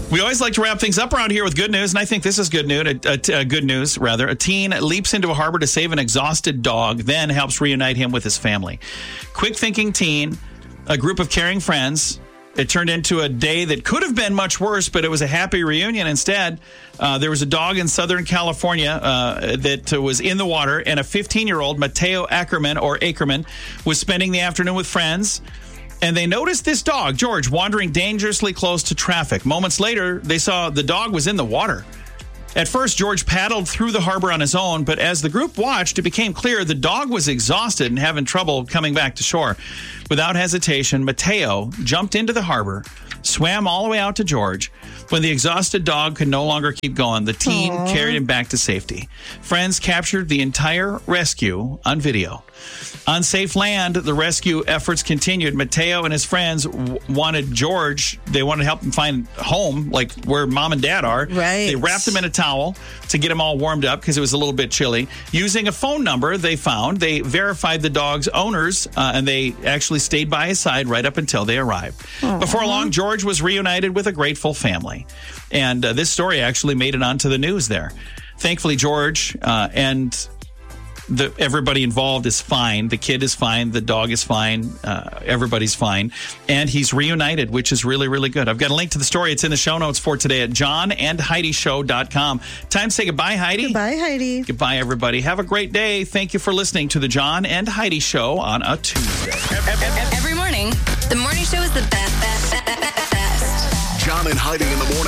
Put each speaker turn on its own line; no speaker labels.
We always like to wrap things up around here with good news, and I think this is good news. Good news, rather. A teen leaps into a harbor to save an exhausted dog, then helps reunite him with his family. Quick-thinking teen, a group of caring friends. It turned into a day that could have been much worse, but it was a happy reunion instead. There was a dog in Southern California that was in the water, and a 15-year-old, Mateo Ackerman, was spending the afternoon with friends. And they noticed this dog, George, wandering dangerously close to traffic. Moments later, they saw the dog was in the water. At first, George paddled through the harbor on his own, but as the group watched, it became clear the dog was exhausted and having trouble coming back to shore. Without hesitation, Mateo jumped into the harbor, swam all the way out to George. When the exhausted dog could no longer keep going, the teen carried him back to safety. Friends captured the entire rescue on video. On safe land, the rescue efforts continued. Mateo and his friends wanted George. They wanted to help him find home, like where mom and dad are.
Right.
They wrapped him in a towel to get him all warmed up because it was a little bit chilly. Using a phone number they verified the dog's owners, and they actually stayed by his side right up until they arrived. Aww. Before long, George was reunited with a grateful family. And this story actually made it onto the news there. Thankfully, George and everybody involved is fine. The kid is fine. The dog is fine. Everybody's fine. And he's reunited, which is really, really good. I've got a link to the story. It's in the show notes for today at johnandheidishow.com. Time to say goodbye, Heidi.
Goodbye, Heidi.
Goodbye, everybody. Have a great day. Thank you for listening to the John and Heidi Show on a Tuesday.
Every morning, the morning show is the best.
John and Heidi in the morning.